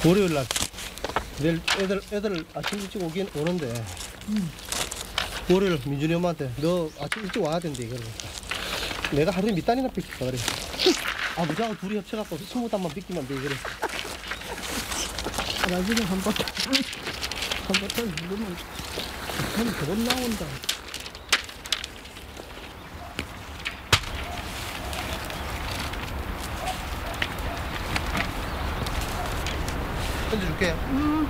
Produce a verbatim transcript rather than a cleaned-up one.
월요일 날 내일 애들 애들 아침 일찍 오긴 오는데 음. 월요일 민준이 엄마한테 너 아침 일찍 와야 된대 그러니까 내가 하루에 몇 단이나 뺏길까 그래. 아 무자하고 둘이 합쳐갖고 스무 단만 뺏기면 돼 그래. 나중에 한번 한번 더 누르면 한 돈 나온다. 던져줄게. 음.